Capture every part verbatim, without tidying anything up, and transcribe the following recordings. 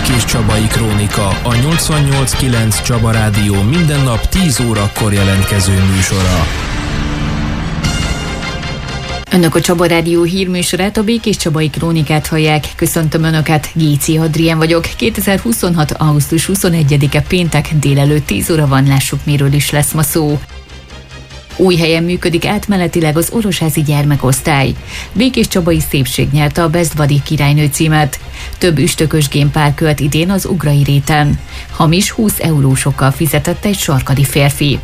Békéscsabai Krónika, a nyolcvannyolc kilenc Csaba Rádió minden nap tíz órakor jelentkező műsora. Önök a Csaba Rádió hírműsorát, a Békéscsabai Krónikát hallják. Köszöntöm Önöket, Géci Adrián vagyok. kétezer-huszonhat. augusztus huszonegyedike péntek, délelőtt tíz óra van, lássuk miről is lesz ma szó. Új helyen működik átmenetileg az orosházi gyermekosztály. Békéscsabai szépség nyerte a Best Buddy királynő címet. Több üstökös gémpár költ idén az Ugrai réten. Hamis húsz eurósokkal fizetett egy sarkadi férfi.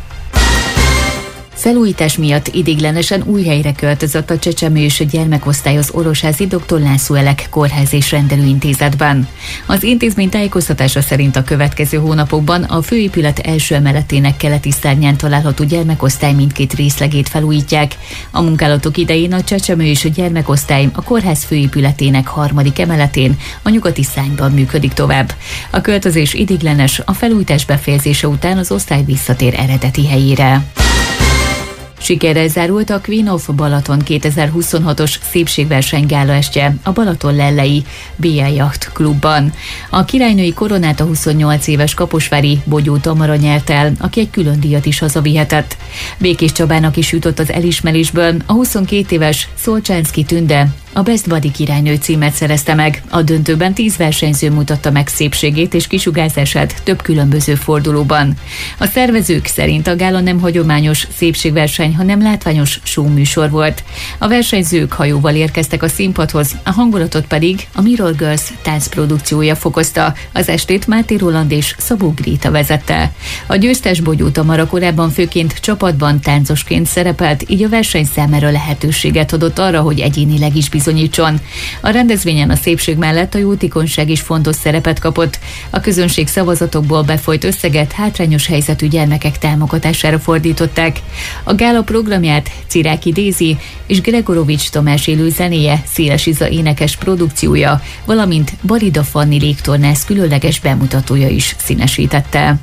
Felújítás miatt ideiglenesen új helyre költözött a csecsemős gyermekosztály az orosházi doktor László Elek Kórház és Rendelőintézetben. Az intézmény tájékoztatása szerint a következő hónapokban a főépület első emeletének keleti szárnyán található gyermekosztály mindkét részlegét felújítják. A munkálatok idején a csecsemős gyermekosztály a kórház főépületének harmadik emeletén, a nyugati szárnyban működik tovább. A költözés ideiglenes, a felújítás befejezése után az osztály visszatér eredeti helyére. Sikerrel zárult a Queen of Balaton kétezer-huszonhatos szépségverseny gálaestje a Balaton Lellei bé á Yacht Klubban. A királynői koronát a huszonnyolc éves kaposvári Bogyó Tamara nyert el, aki egy külön díjat is hazavihetett. Békéscsabának is jutott az elismerésből a huszonkét éves Szolcsánszky Tünde, a Best Buddy királynő címet szerezte meg. A döntőben tíz versenyző mutatta meg szépségét és kisugárzását több különböző fordulóban. A szervezők szerint a gála nem hagyományos szépségverseny, hanem látványos show-műsor volt. A versenyzők hajóval érkeztek a színpadhoz, a hangulatot pedig a Mirror Girls táncprodukciója fokozta. Az estét Máté Roland és Szabó Gréta vezette. A győztes Bogyó Tamara korábban főként csapatban táncosként szerepelt, így a verseny számára lehetőséget adott arra, hogy egyénileg is bizonyítson. A rendezvényen a szépség mellett a jótékonyság is fontos szerepet kapott. A közönség szavazatokból befolyt összeget hátrányos helyzetű gyermekek támogatására fordították. A gála programját Ciráki Dézi és Gregorovics Tamás élő zenéje, Széles Iza énekes produkciója, valamint Barida Fanni légtornász különleges bemutatója is színesítette.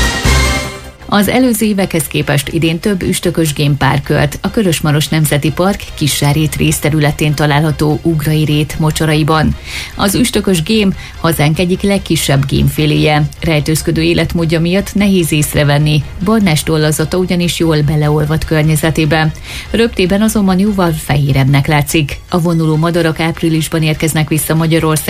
Az előző évekhez képest idén több üstökös gémpár költ a Körösmaros Nemzeti Park Kissárét részterületén található Ugrai rét mocsaraiban. Az üstökös gém hazánk egyik legkisebb gémféléje. Rejtőzködő életmódja miatt nehéz észrevenni, barnás tollazata ugyanis jól beleolvadt környezetébe. Röptében azonban jóval fehérebbnek látszik. A vonuló madarak áprilisban érkeznek vissza Magyarországra.